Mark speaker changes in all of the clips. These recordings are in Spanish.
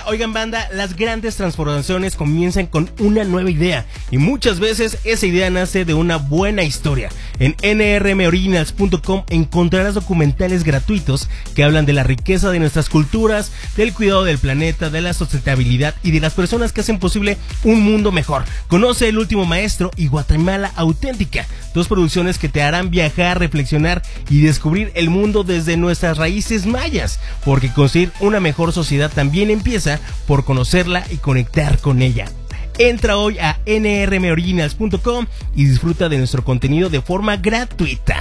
Speaker 1: Oigan, banda, las grandes transformaciones comienzan con una nueva idea y muchas veces esa idea nace de una buena historia. En nrmoriginals.com encontrarás documentales gratuitos que hablan de la riqueza de nuestras culturas, del cuidado del planeta, de la sustentabilidad y de las personas que hacen posible un mundo mejor. Conoce El Último Maestro y Guatemala Auténtica, dos producciones que te harán viajar, reflexionar y descubrir el mundo desde nuestras raíces mayas, porque construir una mejor sociedad también empieza por conocerla y conectar con ella. Entra hoy a nrmoriginals.com y disfruta de nuestro contenido de forma gratuita.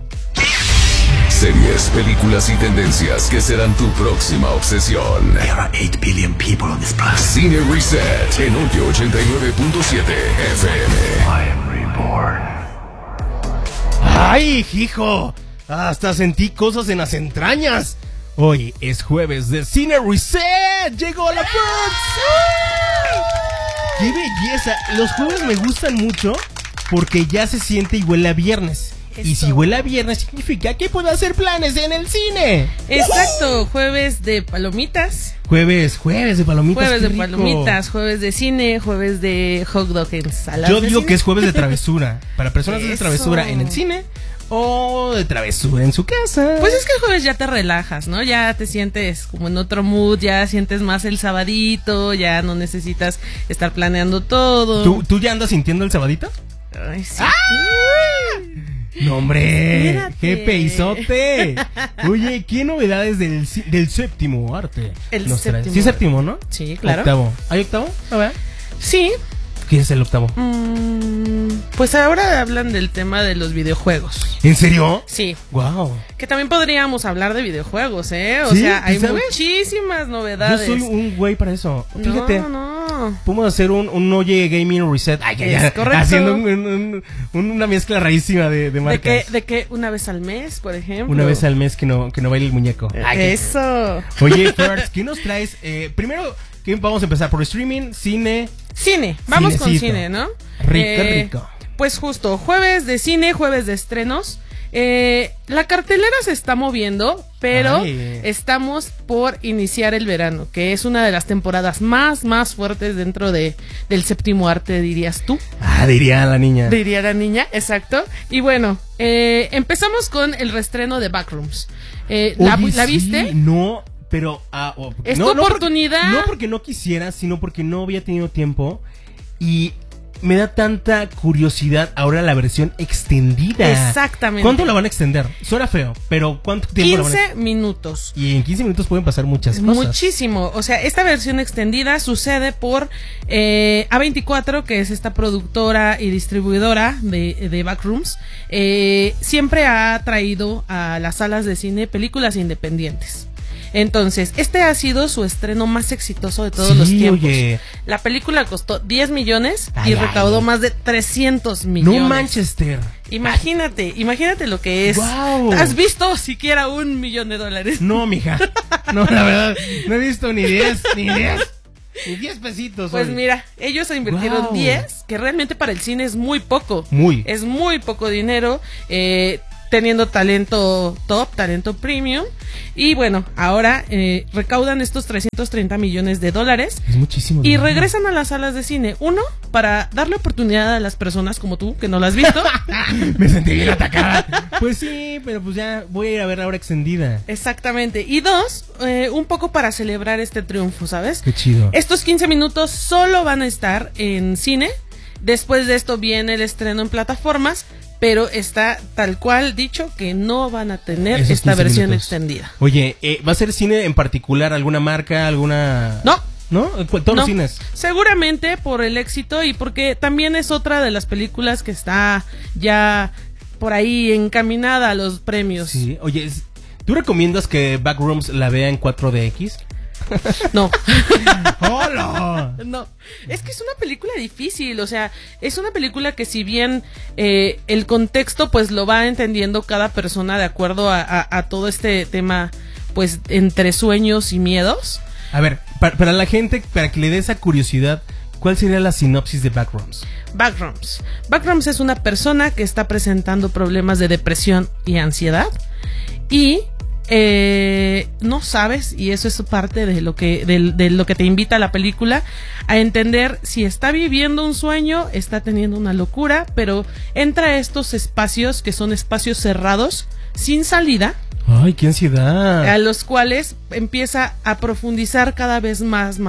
Speaker 2: Series, películas y tendencias que serán tu próxima obsesión.
Speaker 3: There are 8 billion people on this planet.
Speaker 2: Cine Reset en 89.7 FM.
Speaker 3: I am reborn.
Speaker 1: ¡Ay, hijo! Hasta sentí cosas en las entrañas. Hoy es jueves de Cine Reset. ¡Llegó la ¡qué belleza! Los jueves me gustan mucho porque ya se siente y huele a viernes. Eso. Y si huele a viernes significa que puedo hacer planes en el cine.
Speaker 4: Exacto, jueves de palomitas.
Speaker 1: Jueves de palomitas.
Speaker 4: Jueves de palomitas, jueves de cine, jueves de hot dog en ensalada.
Speaker 1: Yo digo que es jueves de travesura. Para personas de travesura en el cine o de travesura en su casa.
Speaker 4: Pues es que el jueves ya te relajas, ¿no? Ya te sientes como en otro mood, ya sientes más el sabadito, ya no necesitas estar planeando todo.
Speaker 1: ¿Tú ya andas sintiendo el sabadito?
Speaker 4: Ay, sí.
Speaker 1: ¡Ah! No, hombre,
Speaker 4: Espérate.
Speaker 1: ¡qué peizote! Oye, ¿qué novedades del séptimo arte?
Speaker 4: El séptimo.
Speaker 1: Sí, séptimo, ¿no?
Speaker 4: Sí, claro.
Speaker 1: Octavo. ¿Hay octavo? A ver.
Speaker 4: Sí.
Speaker 1: ¿Qué es el octavo?
Speaker 4: Pues ahora hablan del tema de los videojuegos.
Speaker 1: ¿En serio?
Speaker 4: Sí.
Speaker 1: Wow.
Speaker 4: Que también podríamos hablar de videojuegos, ¿eh? O
Speaker 1: ¿Sí?
Speaker 4: sea, hay
Speaker 1: ¿Sabes?
Speaker 4: muchísimas novedades.
Speaker 1: Yo soy un güey para eso. Fíjate.
Speaker 4: No.
Speaker 1: Podemos hacer un Oye Gaming Reset. Ay,
Speaker 4: Es correcto.
Speaker 1: Haciendo una mezcla rarísima de marcas.
Speaker 4: ¿De qué? Una vez al mes, por ejemplo.
Speaker 1: Una vez al mes que no baile el muñeco. Ay,
Speaker 4: eso.
Speaker 1: Oye, First, ¿qué nos traes? Primero, ¿qué vamos a empezar? ¿Por streaming? ¿Cine?
Speaker 4: Cine. Vamos
Speaker 1: Cinecito.
Speaker 4: con cine, ¿no?
Speaker 1: Rico.
Speaker 4: Pues justo, jueves de cine, jueves de estrenos. La cartelera se está moviendo, pero estamos por iniciar el verano, que es una de las temporadas más fuertes dentro del séptimo arte, dirías tú.
Speaker 1: Diría la niña.
Speaker 4: Diría la niña, exacto. Y bueno, empezamos con el reestreno de Backrooms. ¿La viste?
Speaker 1: No, pero...
Speaker 4: es tu oportunidad.
Speaker 1: No porque no quisiera, sino porque no había tenido tiempo y... Me da tanta curiosidad ahora la versión extendida.
Speaker 4: Exactamente.
Speaker 1: ¿Cuánto la van a extender? Suena feo, pero ¿cuánto tiempo
Speaker 4: 15
Speaker 1: la van a...
Speaker 4: minutos.
Speaker 1: Y en 15 minutos pueden pasar muchas cosas.
Speaker 4: Muchísimo. O sea, esta versión extendida sucede por A24, que es esta productora y distribuidora de Backrooms. Siempre ha traído a las salas de cine películas independientes. Entonces, este ha sido su estreno más exitoso de todos los tiempos.
Speaker 1: Oye.
Speaker 4: La película costó 10 millones y recaudó más de 300 millones.
Speaker 1: No Manchester.
Speaker 4: Imagínate lo que es.
Speaker 1: Wow.
Speaker 4: ¿Has visto siquiera $1 millón?
Speaker 1: No, mija. No, la verdad, no he visto ni 10 ni 10 pesitos.
Speaker 4: Pues
Speaker 1: hoy.
Speaker 4: Mira, ellos invirtieron 10, que realmente para el cine es muy poco. Es muy poco dinero. Teniendo talento top, talento premium. Y bueno, ahora recaudan estos $330 millones.
Speaker 1: Es muchísimo
Speaker 4: y
Speaker 1: dinero.
Speaker 4: regresan a las salas de cine. Uno, para darle oportunidad a las personas como tú, que no las has visto.
Speaker 1: Me sentí bien atacada. Pues sí, pero pues ya voy a ir a ver la hora extendida.
Speaker 4: Exactamente. Y dos, un poco para celebrar este triunfo, ¿sabes?
Speaker 1: Qué chido.
Speaker 4: Estos 15 minutos solo van a estar en cine. Después de esto viene el estreno en plataformas. Pero está tal cual dicho que no van a tener esta versión extendida.
Speaker 1: Oye, ¿va a ser cine en particular? ¿Alguna marca? ¿Alguna...?
Speaker 4: No.
Speaker 1: ¿No? ¿Todos los cines?
Speaker 4: Seguramente por el éxito y porque también es otra de las películas que está ya por ahí encaminada a los premios.
Speaker 1: Sí, oye, ¿tú recomiendas que Backrooms la vea en 4DX?
Speaker 4: No.
Speaker 1: ¡Hola!
Speaker 4: No, es que es una película difícil, o sea, es una película que si bien el contexto pues lo va entendiendo cada persona de acuerdo a todo este tema pues entre sueños y miedos.
Speaker 1: A ver, para la gente, para que le dé esa curiosidad, ¿cuál sería la sinopsis de Backrooms?
Speaker 4: Backrooms es una persona que está presentando problemas de depresión y ansiedad y no sabes, y eso es parte de lo que te invita la película, a entender si está viviendo un sueño, está teniendo una locura, pero entra a estos espacios que son espacios cerrados, sin salida.
Speaker 1: Ay, qué ansiedad.
Speaker 4: A los cuales empieza a profundizar cada vez más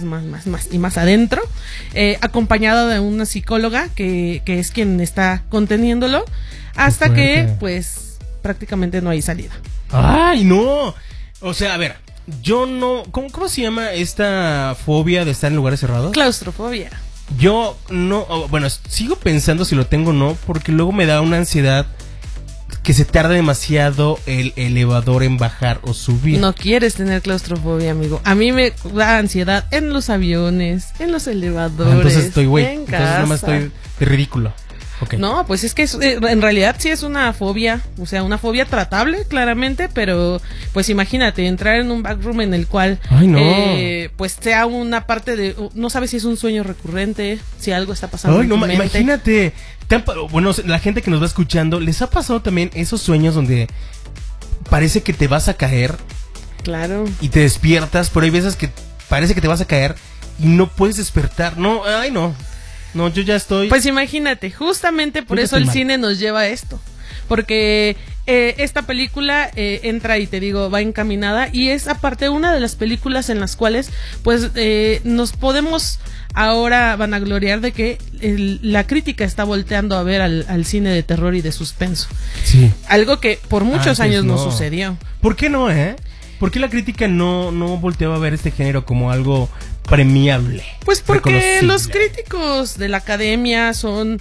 Speaker 4: y más adentro, acompañado de una psicóloga que es quien está conteniéndolo, hasta que pues prácticamente no hay salida.
Speaker 1: ¡Ay, no! O sea, a ver, yo no... ¿Cómo se llama esta fobia de estar en lugares cerrados?
Speaker 4: Claustrofobia.
Speaker 1: Yo no... Bueno, sigo pensando si lo tengo o no, porque luego me da una ansiedad que se tarda demasiado el elevador en bajar o subir.
Speaker 4: No quieres tener claustrofobia, amigo. A mí me da ansiedad en los aviones, en los elevadores,
Speaker 1: entonces estoy güey.
Speaker 4: en
Speaker 1: Entonces
Speaker 4: casa.
Speaker 1: nada más estoy de ridículo. Okay.
Speaker 4: No, pues es que en realidad sí es una fobia, o sea, una fobia tratable, claramente, pero pues imagínate, entrar en un backroom en el cual,
Speaker 1: ay, no.
Speaker 4: Pues sea una parte de, no sabes si es un sueño recurrente, si algo está pasando
Speaker 1: ay,
Speaker 4: en
Speaker 1: no,
Speaker 4: tu mente.
Speaker 1: Imagínate, bueno, la gente que nos va escuchando, ¿les ha pasado también esos sueños donde parece que te vas a caer?
Speaker 4: Claro.
Speaker 1: Y te despiertas, pero hay veces que parece que te vas a caer y no puedes despertar. No, ay, no. No, yo ya estoy...
Speaker 4: Pues imagínate, justamente por eso el cine nos lleva a esto. Porque esta película entra y te digo, va encaminada. Y es aparte una de las películas en las cuales pues nos podemos ahora vanagloriar de que la crítica está volteando a ver al cine de terror y de suspenso.
Speaker 1: Sí.
Speaker 4: Algo que por muchos años no sucedió.
Speaker 1: ¿Por qué no, ¿Por qué la crítica no volteaba a ver este género como algo premiable?
Speaker 4: Pues porque los críticos de la academia son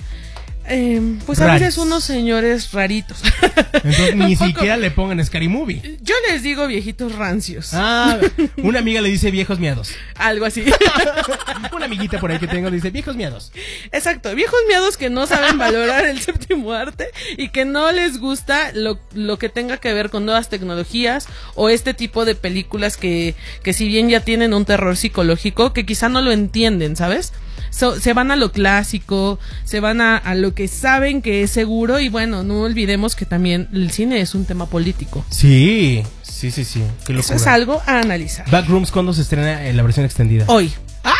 Speaker 4: pues
Speaker 1: raros.
Speaker 4: A veces unos señores raritos.
Speaker 1: Entonces ni siquiera le pongan Scary Movie.
Speaker 4: Yo les digo viejitos rancios.
Speaker 1: Ah, una amiga le dice viejos miados.
Speaker 4: Algo así.
Speaker 1: Una amiguita por ahí que tengo dice viejos miados.
Speaker 4: Exacto, viejos miados que no saben valorar el séptimo arte y que no les gusta lo que tenga que ver con nuevas tecnologías o este tipo de películas que si bien ya tienen un terror psicológico, que quizá no lo entienden, ¿sabes? Se van a lo clásico, se van a lo que saben que es seguro y bueno, no olvidemos que también el cine es un tema político.
Speaker 1: Sí. Qué locura.
Speaker 4: Eso es algo a analizar.
Speaker 1: Backrooms, ¿cuándo se estrena en la versión extendida?
Speaker 4: Hoy.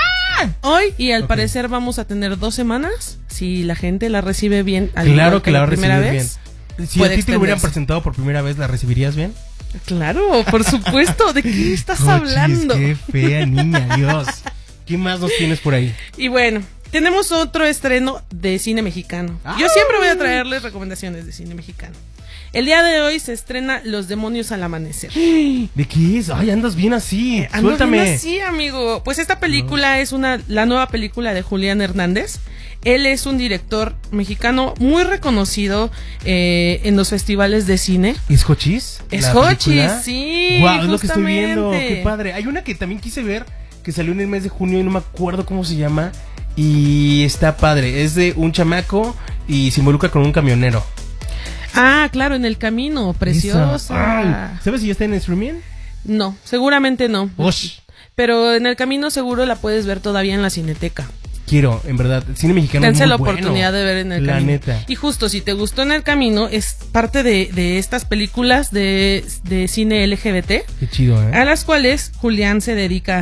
Speaker 4: Hoy y al parecer vamos a tener 2 semanas si la gente la recibe bien.
Speaker 1: Claro que la
Speaker 4: primera vez.
Speaker 1: Bien. Si a ti te lo hubieran presentado por primera vez, ¿la recibirías bien?
Speaker 4: Claro, por supuesto. ¿De qué estás hablando?
Speaker 1: Qué fea niña, Dios. ¿Qué más nos tienes por ahí?
Speaker 4: Y bueno, tenemos otro estreno de cine mexicano. Yo siempre voy a traerles recomendaciones de cine mexicano. El día de hoy se estrena Los demonios al amanecer.
Speaker 1: ¿De qué es? Ay, andas bien así. Suéltame.
Speaker 4: Andas bien así, amigo. Pues esta película es la nueva película de Julián Hernández. Él es un director mexicano muy reconocido en los festivales de cine.
Speaker 1: ¿Es Hochis?
Speaker 4: Es Hochis, sí.
Speaker 1: Guau, es lo que estoy viendo. Qué padre. Hay una que también quise ver que salió en el mes de junio y no me acuerdo cómo se llama. Y está padre. Es de un chamaco y se involucra con un camionero.
Speaker 4: Ah, claro, En el camino, preciosa.
Speaker 1: ¿Sabes si ya está en streaming?
Speaker 4: No, seguramente no.
Speaker 1: Osh.
Speaker 4: Pero En el camino seguro la puedes ver todavía en la Cineteca.
Speaker 1: Quiero, en verdad, el cine mexicano
Speaker 4: dense
Speaker 1: es muy
Speaker 4: la oportunidad de ver En el camino.
Speaker 1: Neta.
Speaker 4: Y justo, si te gustó En el camino, es parte de estas películas de cine LGBT.
Speaker 1: Qué chido,
Speaker 4: a las cuales Julián se dedica